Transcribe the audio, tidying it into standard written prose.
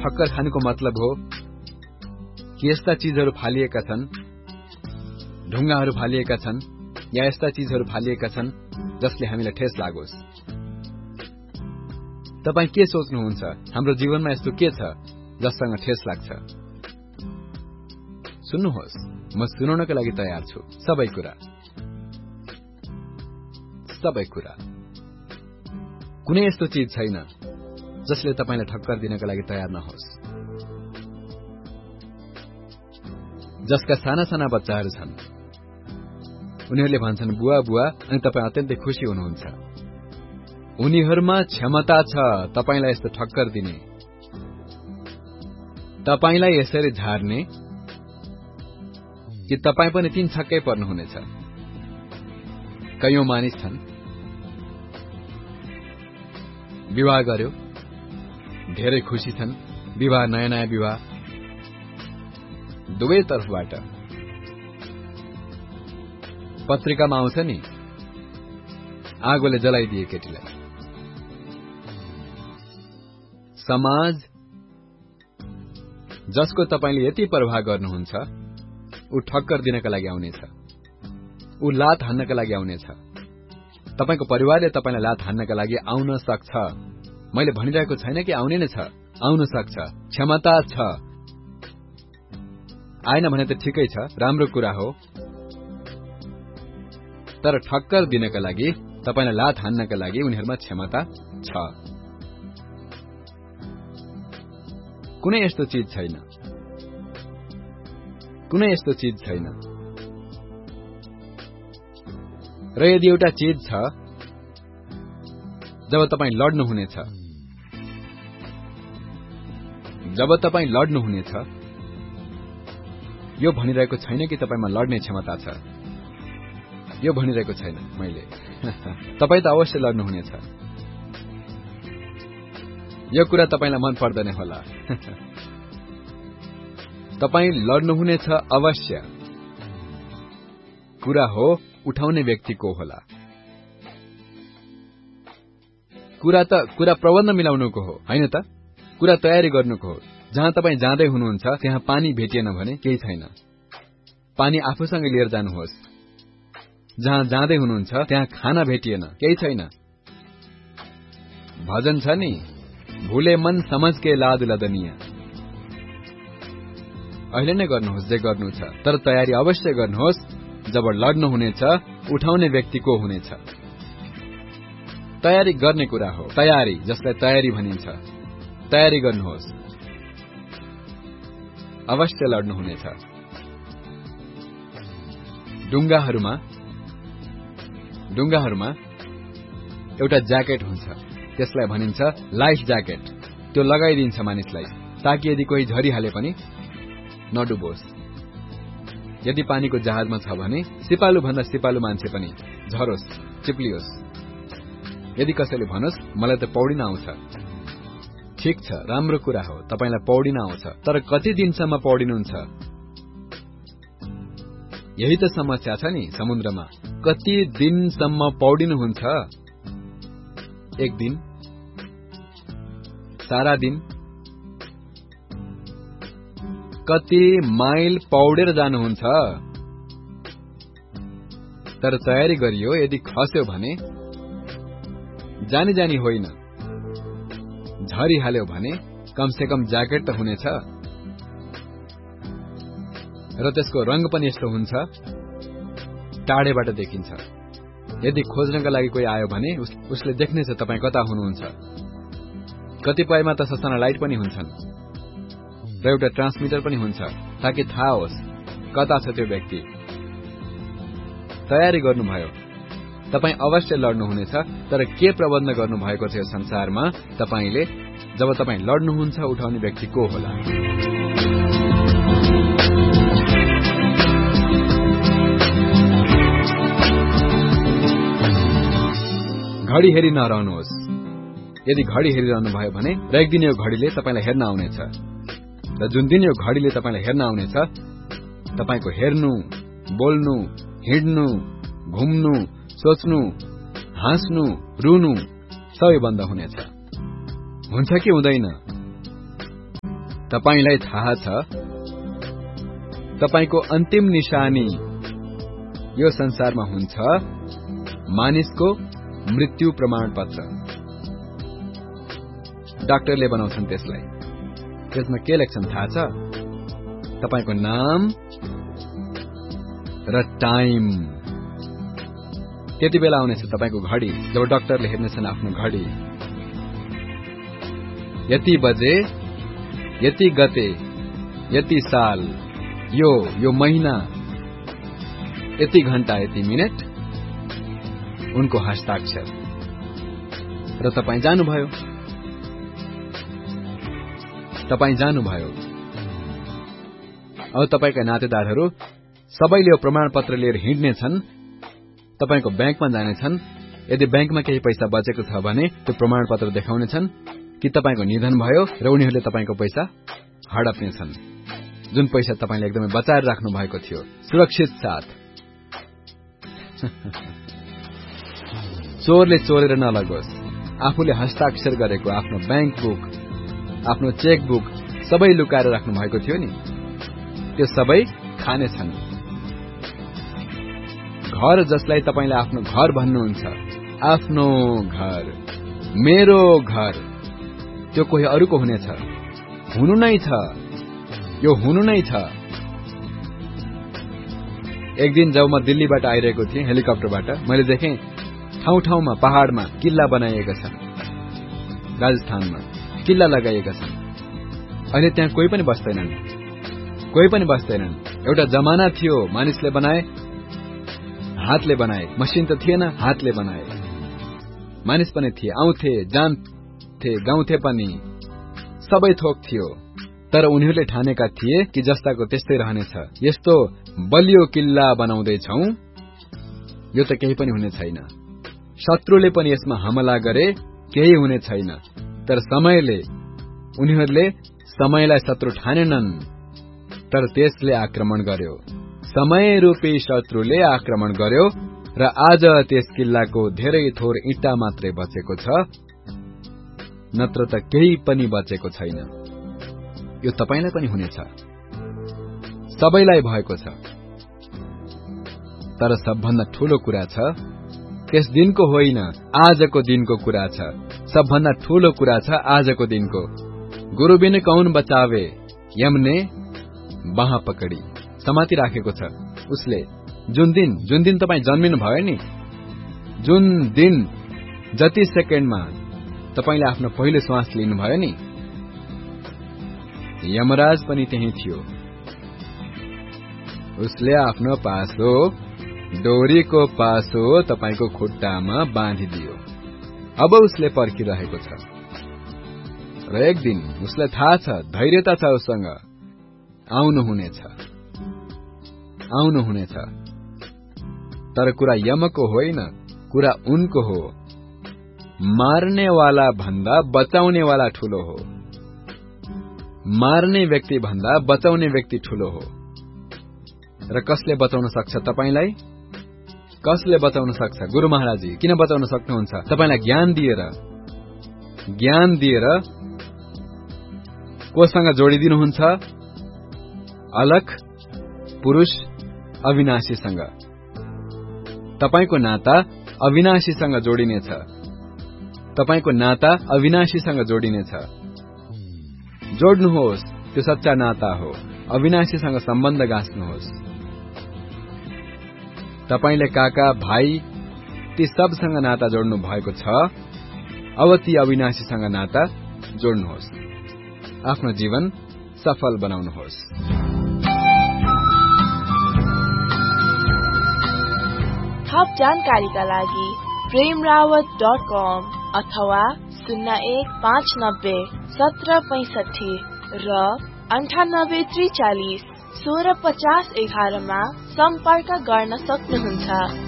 ठक्कर खानुको मतलब हो कि यस्ता चीजहरू फालिएका छन्, ढुङ्गाहरू फालिएका छन् या यस्ता चीजहरू फालिएका छन् जसले हामीलाई ठेस लागोस्। तपाई के सोच्नुहुन्छ? हाम्रो जीवनमा यस्तो के छ जससँग ठेस लाग्छ? सुन्नुहोस्, म सुनाउनका लागि तयार छु। सबै कुरा। कुनै यस्तो चीज छैन जसले तपाईलाई ठक्कर दिनका लागि तयार नहोस्। जसका साना साना बच्चाहरू छन्, उनीहरूले भन्छन् बुवा बुवा, अनि तपाई अत्यन्तै खुशी हुनुहुन्छ। उनीहरूमा क्षमता छ तपाईलाई यस्तो ठक्कर दिने, तपाईलाई यसरी झार्ने कि तपाई पनि 3 छक्कै पर्नुहुनेछ। कयौं मानिस छन्, विवाह गर्यो, धेरै खुशी छन्, विवाह नयाँ नयाँ विवाह, दुवै तर्फबाट पत्रिकामा आउँछ नि, आगोले जलाइदिए केटीलाई। समाज जसको तपाईले यति प्रवाह गर्नुहुन्छ, ऊ ठक्कर दिनका लागि आउनेछ, ऊ लात हान्नका लागि आउनेछ। तपाईको परिवारले तपाईलाई लात हान्नका लागि आउन सक्छ। मैले भनिरहेको छैन कि आउने नै छ, आउन सक्छ, क्षमता छ। आएन भने त ठिकै छ, राम्रो कुरा हो। तर ठक्कर दिनका लागि, तपाईलाई लात हान्नका लागि उनीहरुमा क्षमता छ। कुनै यस्तो चीज छैन। र यदि एउटा चीज छ, जब तपाई लड्नुहुनेछ, यो भनिरहेको छैन कि तपाईमा लड्ने क्षमता छ, यो भनिरहेको छैन मैले। तपाई त अवश्य लड्नुहुनेछ। यो कुरा तपाईलाई मन पर्दैन होला। तपाई लड्नुहुनेछ अवश्य। कुरा हो उठाउने व्यक्ति को होला। कुरा प्रबन्ध मिलाउनुको हो, हैन त? कुरा तयारी गर्नुको हो। जहाँ तपाई जाँदै हुनुहुन्छ त्यहाँ पानी भेटिएन भने केही छैन, पानी आफूसँग लिएर जानुहोस्। जहाँ जाँदै हुनुहुन्छ त्यहाँ खाना भेटिएन, केही छैन। भजन छ नि, भूले मन समझ के लाद लदनिया। अहिले नै गर्नुहोस् जे गर्नु छ, तर तयारी अवश्य गर्नुहोस्। जब लड्नु हुनेछ, उठाउने व्यक्ति को हुनेछ। तयारी गर्ने कुरा हो, तयारी, जसलाई तयारी भनिन्छ। तयारी गर्नुहोस्, अवश्य लड्नु हुनेछ। डुङ्गाहरूमा एउटा ज्याकेट हुन्छ, त्यसलाई भनिन्छ लाइफ ज्याकेट। त्यो लगाइदिन्छ मानिसलाई, ताकि यदि कोही झरिहाले पनि नडुबोस्। यदि पानीको जहाजमा छ भने सिपालु भन्दा सिपालु मान्छे पनि झरोस्, चिप्लियोस्। यदि कसैले भनोस् मलाई त पौडिन आउँछ, ठिक छ, राम्रो कुरा हो, तपाईलाई पौडिन आउँछ, तर कति दिनसम्म पौडिनुहुन्छ? यही त समस्या छ नि समुद्रमा। कति दिनसम्म पौडिनुहुन्छ? एक दिन, सारा दिन, कति माइल पौडेर जानुहुन्छ? तर तयारी गरियो, यदि खस्यो भने जानी होइन, झरिहाल्यो भने कमसे कम ज्याकेट त हुनेछ। र त्यसको रंग पनि यस्तो हुन्छ, टाढेबाट देखिन्छ। यदि खोज्नका लागि कोही आयो भने उसले देख्नेछ तपाई कता हुनुहुन्छ। कतिपयमा त ससाना लाइट पनि हुन्छन् र एउटा ट्रान्समिटर पनि हुन्छ, ताकि थाहा होस् कता छ त्यो व्यक्ति। तयारी गर्नुभयो, तपाई अवश्य लड्नुहुनेछ। तर के प्रबन्ध गर्नुभएको छ यो संसारमा तपाईले? जब तपाई लड्नुहुन्छ, उठाउने व्यक्ति को होला? घडी हेरी नरहनुहोस्। यदि घडी हेरिरहनु भयो भने र एक दिन यो घडीले तपाईलाई हेर्न आउनेछ, र जुन दिन यो घडीले तपाईलाई हेर्न आउनेछ, तपाईको हेर्नु, बोल्नु, हिँड्नु, घुम्नु, सोच्नु, हाँस्नु, रुनु सबै बन्द हुनेछ। हुन्छ कि हुँदैन? तपाईलाई थाहा छ तपाईको अन्तिम निशानी यो संसारमा हुन्छ मानिसको मृत्यु प्रमाणपत्र। डाक्टरले बनाउँछन् त्यसलाई। त्यसमा के लेख्छन् थाहा छ? तपाईको नाम र टाइम। त्यति बेला आउनेछ तपाईको घडी जब डाक्टरले हेर्नेछन् आफ्नो घडी। यति बजे, यति गते, यति साल, यो महिना, यति घण्टा, यति मिनेट, उनको हस्ताक्षर। र तपाई जानुभयो। अब तपाईका नातेदारहरू सबैले यो प्रमाणपत्र लिएर हिँड्नेछन्, तपाईको ब्याङ्कमा जानेछन्। यदि ब्याङ्कमा केही पैसा बचेको छ भने त्यो प्रमाणपत्र देखाउनेछन् कि तपाईको निधन भयो र उनीहरूले तपाईको पैसा हडप्नेछन्, जुन पैसा तपाईले एकदमै बचाएर राख्नु भएको थियो सुरक्षित साथ। चोरले चोरेर नलगोस्। आफूले हस्ताक्षर गरेको आफ्नो ब्याङ्क बुक, आफ्नो चेक बुक सबै लुकाएर राख्नु भएको थियो नि, त्यो सबै खानेछन्। घर जसलाई तपाईले आफ्नो घर भन्नुहुन्छ, आफ्नो घर, मेरो घर, त्यो कोही अरूको हुनेछ। हुनु नै छ, यो हुनु नै छ। एक दिन जब म दिल्लीबाट आइरहेको थिएँ हेलिकप्टरबाट, मैले देखेँ ठाउँ ठाउँमा पहाडमा किल्ला बनाइएका छन्। राजस्थानमा किल्ला लगाइएका छन्। अहिले त्यहाँ कोही पनि बस्दैनन्। एउटा जमाना थियो मानिसले बनाए, हातले बनाए। मसिन त थिएन, हातले बनाए। मानिस पनि थिए, आउँथे, जान्थे, गाउँथे पनि, सबै थोक थियो। तर उनीहरूले ठानेका थिए कि जस्ताको त्यस्तै रहनेछ। यस्तो बलियो किल्ला बनाउँदैछौ, यो त केही पनि हुने छैन। शत्रुले पनि यसमा हमला गरे केही हुने छैन। तर उनीहरूले समयलाई शत्रु ठानेनन्, तर त्यसले आक्रमण गर्यो। समय रूपी शत्रुले आक्रमण गर्यो र आज त्यस किल्लाको धेरै थोर इँटा मात्रै बचेको छ, नत्र त केही पनि बचेको छैन। यो तपाईलाई पनि हुनेछ, सबैलाई भएको छ। तर सबभन्दा ठूलो कुरा छ, त्यस दिनको होइन, आजको दिनको कुरा छ। सबभन्दा ठूलो कुरा छ आजको दिनको। गुरु बिन कौन बचावे, यमने बाह पकडी समाति राखेको छ उसले। जुन दिन तपाई जन्मिनु भयो नि, जुन दिन जति सेकेन्डमा तपाईले आफ्नो पहिलो श्वास लिनुभयो नि, यमराज पनि त्यही थियो। उसले आफ्नो पासो, डोरीको पासो तपाईको खुट्टामा बाँधिदियो। अब उसले पर्खिरहेको छ र एक दिन उसलाई थाहा छ, धैर्यता छ उसँग, आउनु हुनेछ। तर कुरा यमको होइन, कुरा उनको हो। मार्नेवाला भन्दा बचाउनेवाला ठूलो हो। मार्ने व्यक्ति भन्दा बचाउने व्यक्ति ठूलो हो। र कसले बचाउन सक्छ तपाईलाई? कसले बचाउन सक्छ? गुरु महाराजजी किन बचाउन सक्नुहुन्छ? तपाईलाई ज्ञान दिएर कोसँग जोडिदिनुहुन्छ? अलख पुरुष अविनाशीसँग। तपाईको नाता अविनाशीसँग जोडिनेछ। जोड्नुहोस्, त्यो सच्चा नाता हो। अविनाशीसँग सम्बन्ध गाँच्नुहोस्। तपाईले काका, भाइ ती सबसँग नाता जोड्नु भएको छ। अब ती अविनाशीसँग नाता जोड्नुहोस्। आफ्नो जीवन सफल बनाउनुहोस्। थप जानकारीका लागि premrawat.com अथवा 0159 र 9843 165011 मा सम्पर्क गर्न सक्नुहुन्छ।